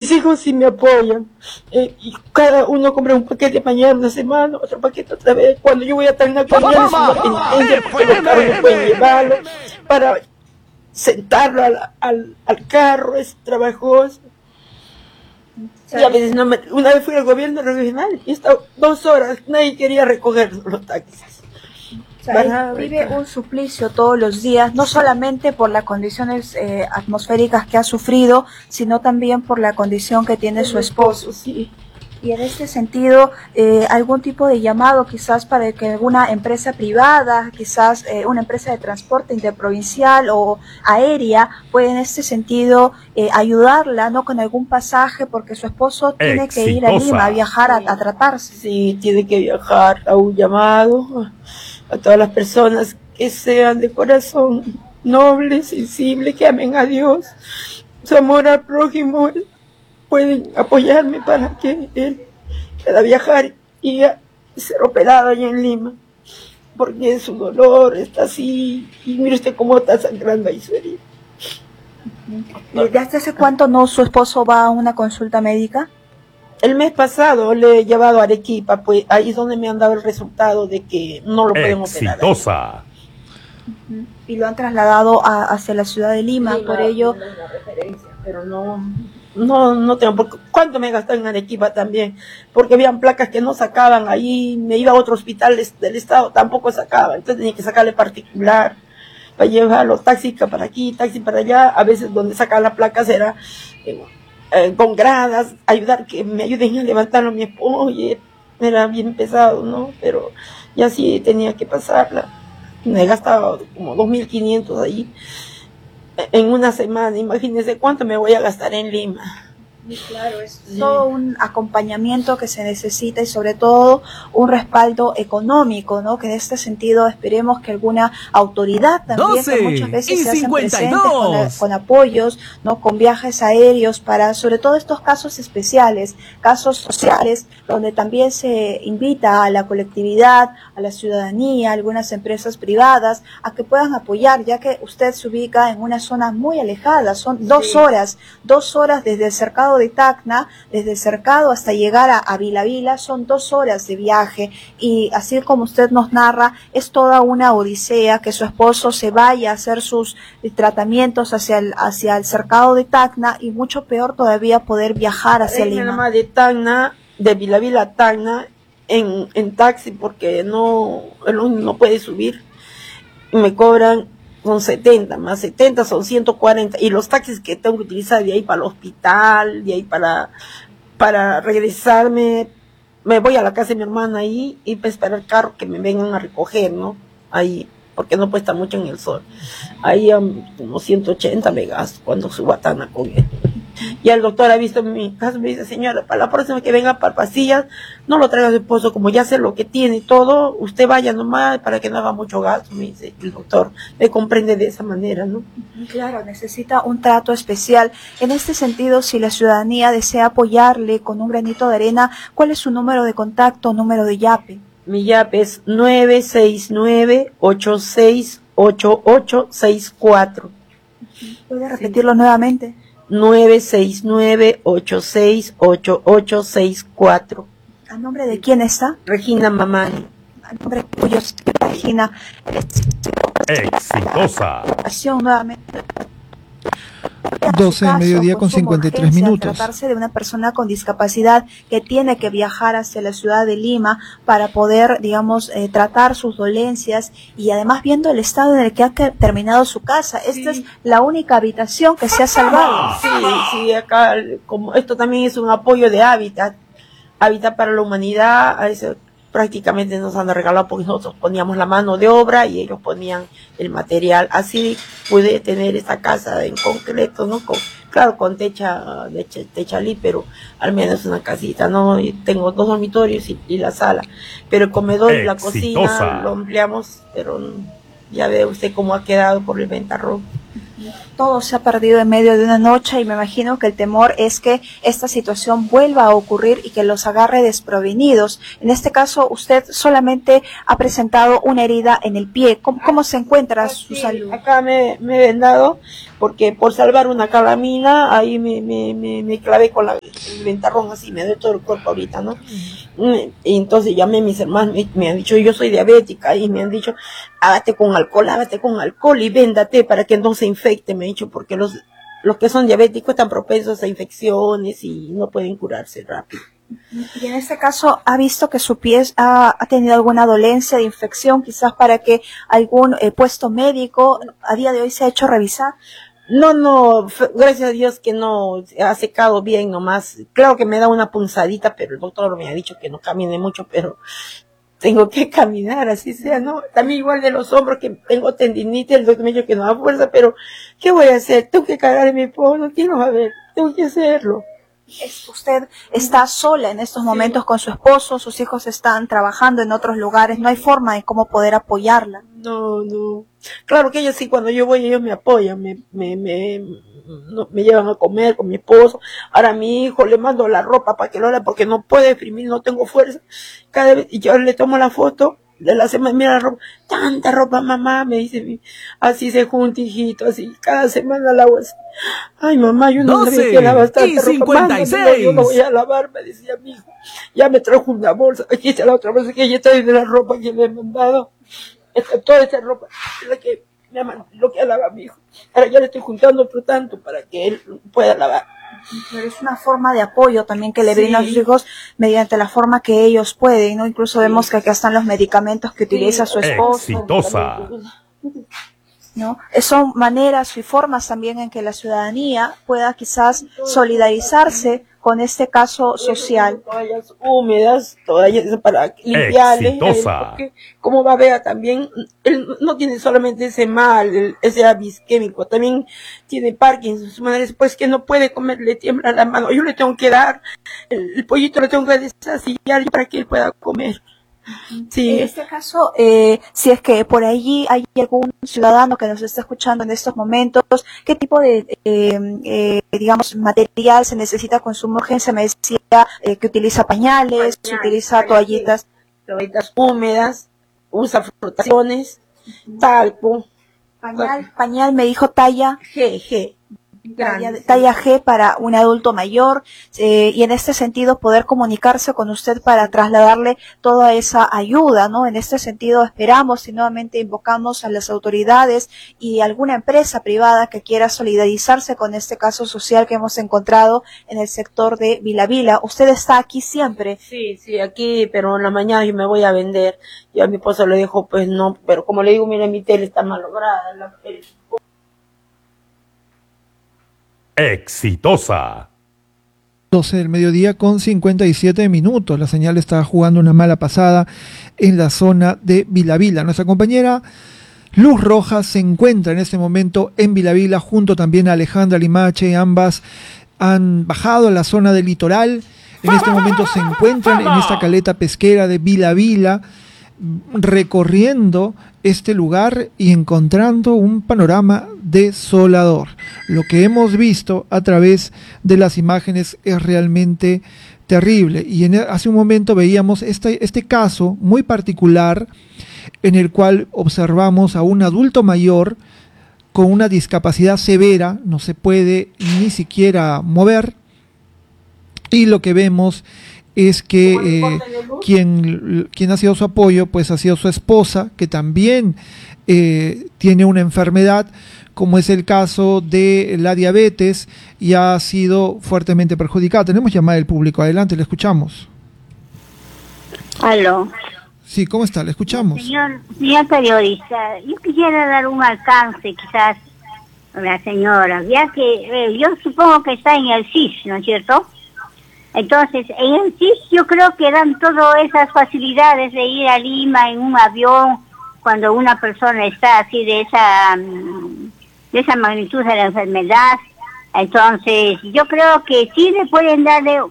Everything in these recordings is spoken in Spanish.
Mis hijos sí me apoyan, y cada uno compra un paquete mañana, una semana, otro paquete otra vez. Cuando yo voy a Tacna con él es una penitencia porque los carros no pueden llevarlo, para sentarlo al carro es trabajoso. Y a veces no me, una vez fui al gobierno regional y estaba 2 horas, nadie quería recoger los taxis. O sea, vive un suplicio todos los días, no solamente por las condiciones atmosféricas que ha sufrido, sino también por la condición que tiene su esposo. Sí. Y en este sentido, algún tipo de llamado quizás para que alguna empresa privada, quizás una empresa de transporte interprovincial o aérea, pueda en este sentido ayudarla, ¿no? Con algún pasaje, porque su esposo tiene que ir a Lima a viajar a tratarse. Sí, tiene que viajar. A un llamado a todas las personas que sean de corazón noble, sensible, que amen a Dios, su amor al prójimo. Pueden apoyarme para que él pueda viajar y ser operado allá en Lima, porque su dolor está así, y mire usted cómo está sangrando ahí su herida. ¿Desde hace cuánto no su esposo va a una consulta médica? El mes pasado le he llevado a Arequipa, pues ahí es donde me han dado el resultado de que no lo pueden operar. Y lo han trasladado hacia la ciudad de Lima, por ello... Una referencia, pero no tengo, porque ¿cuánto me gasté en Arequipa también? Porque habían placas que no sacaban, ahí me iba a otro hospital del estado, tampoco sacaba, entonces tenía que sacarle particular, para llevarlo, taxi para aquí, taxi para allá, a veces donde sacaban las placas era con gradas, que me ayuden a levantarlo a mi esposo, y era bien pesado, ¿no? Pero ya sí tenía que pasarla, me gastaba como 2.500 ahí. En una semana, imagínense cuánto me voy a gastar en Lima. Claro, es todo un acompañamiento que se necesita y sobre todo un respaldo económico, ¿no? Que en este sentido esperemos que alguna autoridad también, que muchas veces se hacen presentes con apoyos, ¿no? Con viajes aéreos para sobre todo estos casos especiales, casos sociales, donde también se invita a la colectividad, a la ciudadanía, a algunas empresas privadas, a que puedan apoyar, ya que usted se ubica en una zona muy alejada, son 2 horas desde el cercado de Tacna, desde el cercado hasta llegar a Vila Vila, son 2 horas de viaje, y así como usted nos narra, es toda una odisea que su esposo se vaya a hacer sus tratamientos hacia el cercado de Tacna, y mucho peor todavía poder viajar hacia Lima. De Tacna, de Vila Vila a Tacna, en taxi, porque no puede subir, me cobran son 70, más 70 son 140, y los taxis que tengo que utilizar de ahí para el hospital, de ahí para regresarme, me voy a la casa de mi hermana ahí y para esperar el carro que me vengan a recoger, ¿no? Ahí, porque no puede estar mucho en el sol. Ahí como 180 me gasto cuando subo a Tacna con él. Y el doctor ha visto mi caso, me dice, señora, para la próxima que venga para pastillas, no lo traiga a su esposo, como ya sé lo que tiene y todo, usted vaya nomás para que no haga mucho gasto, me dice el doctor. Me comprende de esa manera, ¿no? Claro, necesita un trato especial. En este sentido, si la ciudadanía desea apoyarle con un granito de arena, ¿cuál es su número de contacto, número de YAPE? Mi YAPE es 969-868864. ¿Puede repetirlo nuevamente? 969-868864. ¿A nombre de quién está? Regina Mamani. A nombre tuyo, Regina. Exitosa. Nuevamente. 12 del mediodía con 53 minutos. Tratarse de una persona con discapacidad que tiene que viajar hacia la ciudad de Lima para poder, digamos, tratar sus dolencias, y además viendo el estado en el que ha terminado su casa. Esta es la única habitación que se ha salvado. Sí, acá, como esto también es un apoyo de Hábitat para la Humanidad, a eso prácticamente nos han regalado, porque nosotros poníamos la mano de obra y ellos ponían el material. Así pude tener esta casa en concreto, ¿no? Con techalí, pero al menos una casita, ¿no? Y tengo 2 dormitorios y la sala. Pero el comedor y la cocina lo ampliamos, pero ya ve usted cómo ha quedado por el ventarrón. Todo se ha perdido en medio de una noche, y me imagino que el temor es que esta situación vuelva a ocurrir y que los agarre desprevenidos. En este caso, usted solamente ha presentado una herida en el pie. ¿Cómo se encuentra su salud? Acá me he vendado, porque por salvar una calamina, ahí me clavé con ventarrón así, me duele todo el cuerpo ahorita, ¿no? Y entonces llamé a mis hermanos, me han dicho, yo soy diabética, y me han dicho, hágate con alcohol y véndate para que no se infecte, me han dicho, porque los que son diabéticos están propensos a infecciones y no pueden curarse rápido. Y en este caso, ¿ha visto que su pie ha tenido alguna dolencia de infección, quizás para que algún puesto médico a día de hoy se ha hecho revisar? No, gracias a Dios que no, ha secado bien nomás. Claro que me da una punzadita, pero el doctor me ha dicho que no camine mucho, pero tengo que caminar, así sea, ¿no? También igual de los hombros, que tengo tendinitis, el doctor me ha dicho que no da fuerza, pero ¿qué voy a hacer? Tengo que cargar a mi esposo, no quiero, a ver, tengo que hacerlo. Usted está sola en estos momentos con su esposo, sus hijos están trabajando en otros lugares, no hay forma de cómo poder apoyarla. No. Claro que ellos sí, cuando yo voy, ellos me apoyan, me llevan a comer con mi esposo. Ahora a mi hijo le mando la ropa para que lo haga, porque no puede exprimir, no tengo fuerza. Cada vez, y yo le tomo la foto de la semana, mira la ropa, tanta ropa, mamá, me dice, así se junta, hijito, así, cada semana la hago así. Ay, mamá, yo no sabía que lavas tanta ropa, mándamelo, yo no voy a lavar, me decía mi hijo. Ya me trajo una bolsa, aquí está la otra bolsa que ella trae de la ropa que le he mandado. Toda esa ropa es la que lo que lava mi hijo. Ahora ya le estoy juntando otro tanto para que él pueda lavar. Pero es una forma de apoyo también que le brinda a sus hijos mediante la forma que ellos pueden, ¿no? Incluso vemos que acá están los medicamentos que utiliza su esposo. Exitosa. ¿No? Son maneras y formas también en que la ciudadanía pueda quizás solidarizarse con este caso social. Toallas húmedas, toallas para limpiarle. Porque como va a ver también, él no tiene solamente ese mal, ese abisquémico, también tiene Parkinson, su madre pues que no puede comer, le tiembla la mano, yo le tengo que dar, el pollito le tengo que desasillar para que él pueda comer. Sí. En este caso, si es que por allí hay algún ciudadano que nos está escuchando en estos momentos, ¿qué tipo de, digamos, material se necesita con suma urgencia? Me decía que utiliza pañales, utiliza toallitas húmedas, usa frotaciones, talco. Pañal me dijo talla G. Talla G para un adulto mayor, y en este sentido poder comunicarse con usted para trasladarle toda esa ayuda, ¿no? En este sentido esperamos y nuevamente invocamos a las autoridades y alguna empresa privada que quiera solidarizarse con este caso social que hemos encontrado en el sector de Vila. ¿Usted está aquí siempre? Sí, aquí, pero en la mañana yo me voy a vender. Yo a mi esposo le dijo, pues no, pero como le digo, mira, mi tele está malograda, Exitosa. 12 del mediodía con 57 minutos. La señal está jugando una mala pasada en la zona de Vila. Nuestra compañera Luz Rojas se encuentra en este momento en Vila junto también a Alejandra Limache. Ambas han bajado a la zona del litoral. En este momento se encuentran en esta caleta pesquera de Vila, recorriendo este lugar y encontrando un panorama desolador. Lo que hemos visto a través de las imágenes es realmente terrible. Y hace un momento veíamos este caso muy particular en el cual observamos a un adulto mayor con una discapacidad severa, no se puede ni siquiera mover, y lo que vemos es que quien ha sido su apoyo pues ha sido su esposa, que también tiene una enfermedad como es el caso de la diabetes y ha sido fuertemente perjudicada. Tenemos llamada del público, adelante, le escuchamos. Aló. Sí, ¿cómo está? Le escuchamos. Señor periodista, yo quisiera dar un alcance quizás a la señora, ya que yo supongo que está en el CIS, ¿no es cierto? Entonces, en el CIS yo creo que dan todas esas facilidades de ir a Lima en un avión cuando una persona está así de esa magnitud de la enfermedad. Entonces, yo creo que sí le pueden darle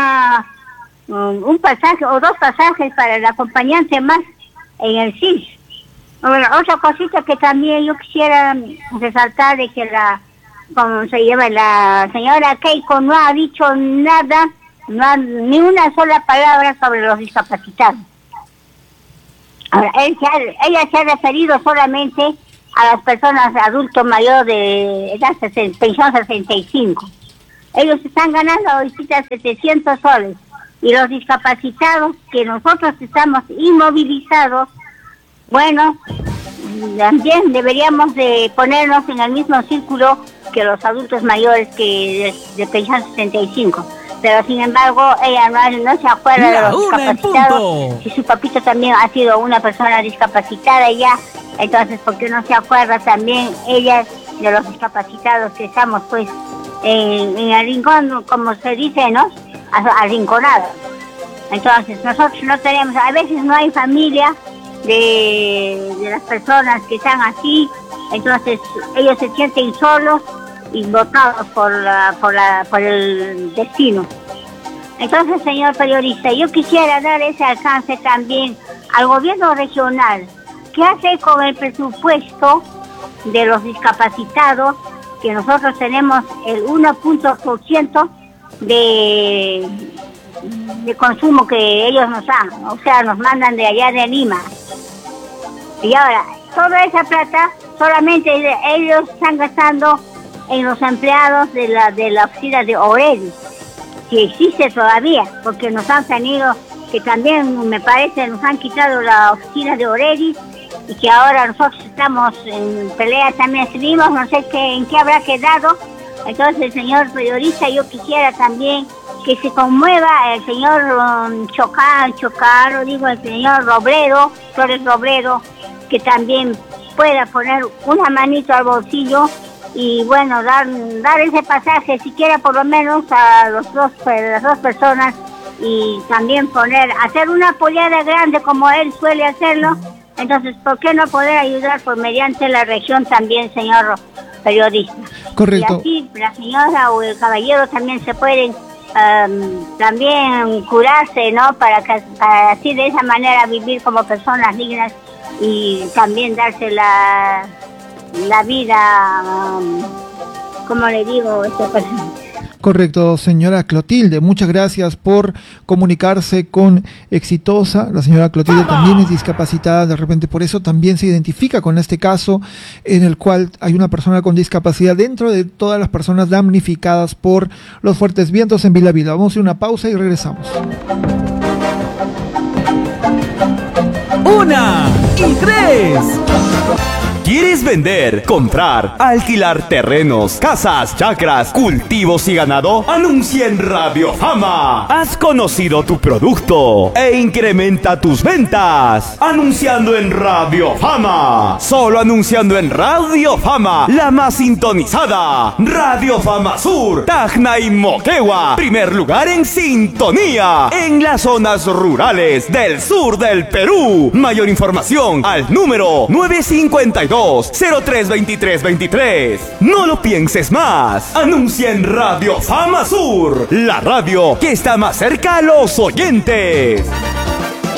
un pasaje o dos pasajes para el acompañante más en el CIS. Bueno, otra cosita que también yo quisiera resaltar de que como se llama, la señora Keiko no ha dicho nada, ni una sola palabra sobre los discapacitados. Ahora, ella se ha referido solamente a las personas adultos mayores de edad pensión 65. ellos están ganando ahorita 700 soles. Y los discapacitados, que nosotros estamos inmovilizados, bueno, también deberíamos de ponernos en el mismo círculo que los adultos mayores que de pensión 65. Pero sin embargo, ella no se acuerda de los discapacitados. Si su papito también ha sido una persona discapacitada ya, entonces ¿por qué no se acuerda también ella de los discapacitados que estamos pues en el rincón, como se dice, ¿no? Arrinconados? Entonces nosotros no tenemos, a veces no hay familia de las personas que están así, entonces ellos se sienten solos y botados por el destino. Entonces, señor periodista, yo quisiera dar ese alcance también al gobierno regional. ¿Qué hace con el presupuesto de los discapacitados? Que nosotros tenemos el 1% de consumo que ellos nos dan, o sea, nos mandan de allá de Lima. Y ahora, toda esa plata solamente ellos están gastando en los empleados de la oficina de Oredi, si existe todavía, porque nos han tenido, que también me parece nos han quitado la oficina de Oredi, y que ahora nosotros estamos en pelea también, seguimos, no sé en qué habrá quedado. Entonces, señor periodista, yo quisiera también que se conmueva el señor el señor Robledo, Flores Robledo, que también pueda poner una manito al bolsillo y bueno, dar ese pasaje, siquiera por lo menos a las dos personas, y también hacer una apoyada grande como él suele hacerlo. Entonces, ¿por qué no poder ayudar por mediante la región también, señor periodista? Correcto. Y así la señora o el caballero también se pueden también curarse, ¿no? Para así de esa manera vivir como personas dignas y también darse la vida, como le digo, Correcto, señora Clotilde, muchas gracias por comunicarse con Exitosa. La señora Clotilde también es discapacitada, de repente por eso también se identifica con este caso en el cual hay una persona con discapacidad dentro de todas las personas damnificadas por los fuertes vientos en Vila Vila. Vamos a hacer una pausa y regresamos. 1 y 3. ¿Quieres vender, comprar, alquilar terrenos, casas, chacras, cultivos y ganado? Anuncia en Radio Fama. Has conocido tu producto e incrementa tus ventas anunciando en Radio Fama. Solo anunciando en Radio Fama, la más sintonizada. Radio Fama Sur, Tacna y Moquegua. Primer lugar en sintonía en las zonas rurales del sur del Perú. Mayor información al número 952-032323. No lo pienses más. Anuncia en Radio Fama Sur, la radio que está más cerca a los oyentes.